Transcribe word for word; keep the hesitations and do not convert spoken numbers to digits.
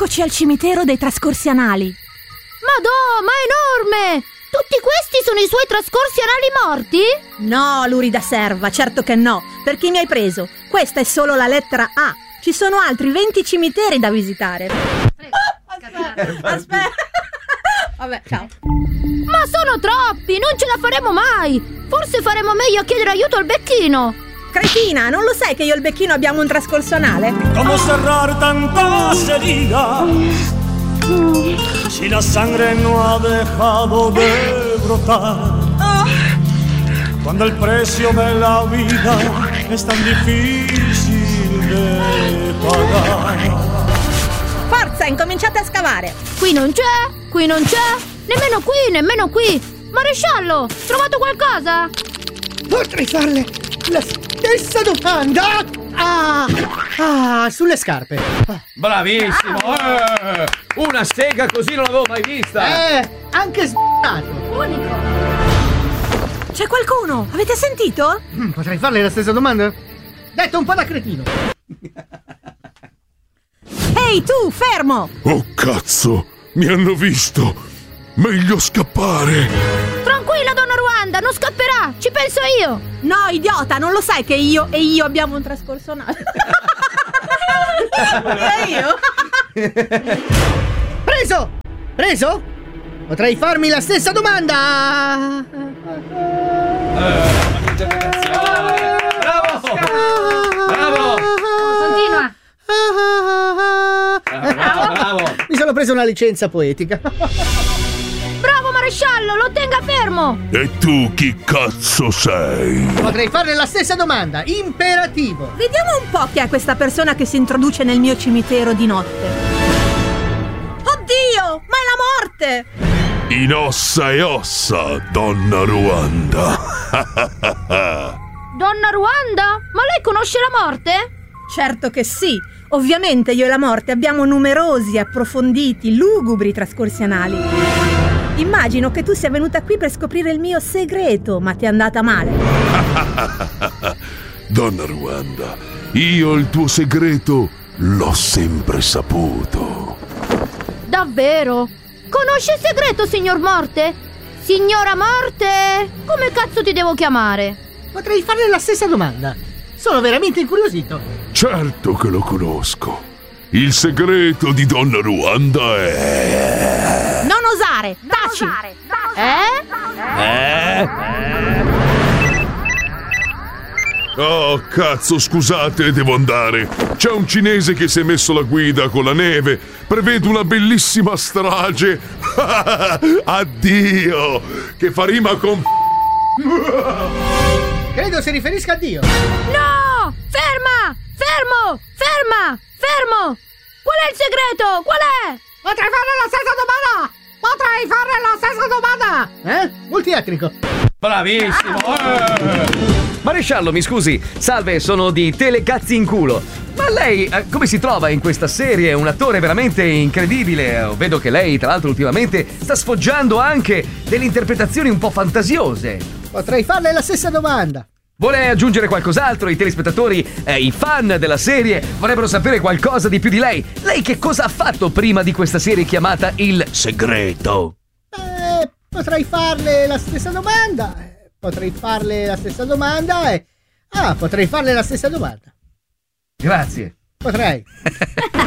Eccoci al cimitero dei trascorsi anali. Madò, ma è enorme! Tutti questi sono i suoi trascorsi anali morti? No, lurida serva, certo che no. Per chi mi hai preso? Questa è solo la lettera A. Ci sono altri venti cimiteri da visitare. Aspetta, aspetta. Vabbè, ciao. Ma sono troppi, non ce la faremo mai. Forse faremo meglio a chiedere aiuto al becchino. Cretina, non lo sai che io e il becchino abbiamo un trascorso anale? Come cerrar tantas heridas si la sangre no ha dejado de brotar. Cuando el precio de la vida es tan difícil de pagar. Forza, incominciate a scavare. Qui non c'è, qui non c'è, nemmeno qui, nemmeno qui. Maresciallo, trovato qualcosa? Potrei farle la stessa domanda. Ah, ah, sulle scarpe. Bravissimo! Eh, una sega così non l'avevo mai vista. Eh, anche s***ato. Unico. C'è qualcuno? Avete sentito? Mm, potrei farle la stessa domanda? Detto un po' da cretino. Ehi, tu, fermo! Oh cazzo, mi hanno visto. Meglio scappare. Tranquilla, donna Ruanda, non scapperà, ci penso io. No, idiota, non lo sai che io e io abbiamo un trascorso anale? E io? Preso! Preso? Potrei farmi la stessa domanda. Eh, un'interpretazione. Bravo! Bravo! Continua. Bravo, bravo! Mi sono preso una licenza poetica. Bravo maresciallo, lo tenga fermo. E tu chi cazzo sei? Potrei farle la stessa domanda. Imperativo. Vediamo un po' chi è questa persona che si introduce nel mio cimitero di notte. Oddio, ma è la morte! In ossa e ossa, donna Ruanda. Donna Ruanda? Ma lei conosce la morte? Certo che sì. Ovviamente io e la morte abbiamo numerosi, approfonditi, lugubri trascorsi anali. Immagino che tu sia venuta qui per scoprire il mio segreto, ma ti è andata male. Donna Ruanda, io il tuo segreto l'ho sempre saputo. Davvero? Conosce il segreto, signor Morte? Signora Morte? Come cazzo ti devo chiamare? Potrei farle la stessa domanda. Sono veramente incuriosito. Certo che lo conosco. Il segreto di Donna Ruanda è... Non osare, taci! Eh? Eh? Oh, cazzo, scusate, devo andare. C'è un cinese che si è messo la guida con la neve. Prevedo una bellissima strage. Addio! Che fa rima con... Credo si riferisca a Dio. No! Ferma! Fermo! Ferma! Fermo! Qual è il segreto? Qual è? Potrei farle la stessa domanda. Potrei farle la stessa domanda. Eh? Multietnico. Bravissimo! Eh. Maresciallo, mi scusi, salve, sono di Telecazzi in culo. Ma lei eh, come si trova in questa serie? È un attore veramente incredibile. Vedo che lei, tra l'altro, ultimamente sta sfoggiando anche delle interpretazioni un po' fantasiose. Potrei farle la stessa domanda. Vuole aggiungere qualcos'altro? I telespettatori, eh, i fan della serie vorrebbero sapere qualcosa di più di lei. Lei che cosa ha fatto prima di questa serie chiamata Il Segreto? Eh, potrei farle la stessa domanda. Potrei farle la stessa domanda e... Ah, potrei farle la stessa domanda. Grazie. Potrei.